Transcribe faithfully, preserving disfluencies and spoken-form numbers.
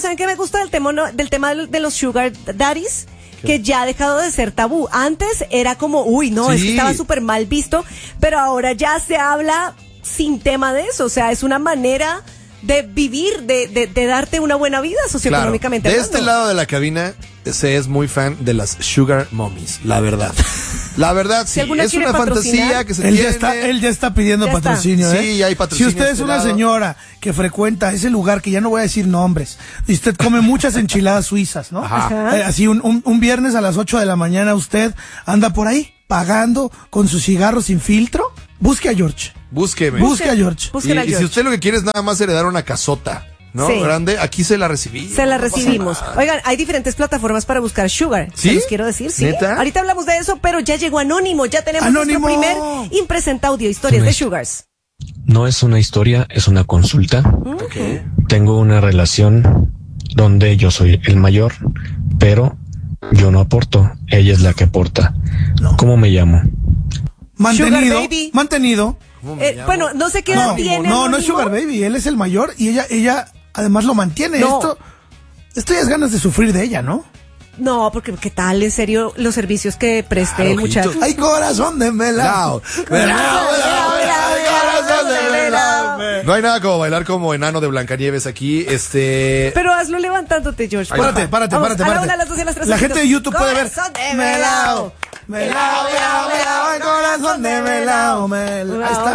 ¿saben qué me gusta del tema, no, del tema de los sugar daddies? Que ya ha dejado de ser tabú. Antes era como, uy, no, Sí. es que estaba súper mal visto, pero ahora ya se habla sin tema de eso. O sea, es una manera de vivir, de, de, de darte una buena vida socioeconómicamente. Claro. De hablando. este lado de la cabina se es muy fan de las sugar mommies, la verdad. La verdad, sí, Si alguna es quiere una patrocinar, fantasía que se Él tiene. ya está, él ya está pidiendo Ya está. patrocinio, ¿eh? Sí, ya hay patrocinio Si usted de es este una lado. señora que frecuenta ese lugar, que ya no voy a decir nombres, y usted come muchas enchiladas suizas, ¿no? Ajá. Eh, así un, un, un viernes a las ocho de la mañana usted anda por ahí pagando con su cigarro sin filtro, busque a George. Búsqueme. Busque a George. Y, Busquen a y si George. usted lo que quiere es nada más heredar una casota, ¿no? Sí. Grande, aquí se la recibí. Se la No pasa recibimos. nada. Oigan, hay diferentes plataformas para buscar sugar. ¿Sí? Se los quiero decir, sí. ¿Neta? Ahorita hablamos de eso, pero ya llegó Anónimo. Ya tenemos ¡Anónimo! nuestro primer impresenta audio, historias de sugars. No es una historia, es una consulta. Ok. Tengo una relación donde yo soy el mayor, pero yo no aporto, ella es la que aporta. No. ¿Cómo me llamo? Mantenido. Sugar baby. Mantenido. ¿Cómo me Eh, llamo? bueno, no sé qué edad No, tiene. no, no es Anónimo. Sugar Baby, él es el mayor y ella, ella además lo mantiene. No. Esto, esto ya es ganas de sufrir de ella, ¿no? No, porque ¿qué tal? En serio, los servicios que preste Claro, el muchacho. ojitos. Ay, corazón de melao. Melao, melao, melao, corazón de melao. No hay nada como bailar como enano de Blancanieves aquí, este... Pero hazlo levantándote, George. Párate, porfa. párate, Vamos, párate, a la párate. una, a las dos y a las tres. La gente de YouTube puede ver. Corazón de Melao, melao, melao, melao, el corazón de melao, melao. Ahí está.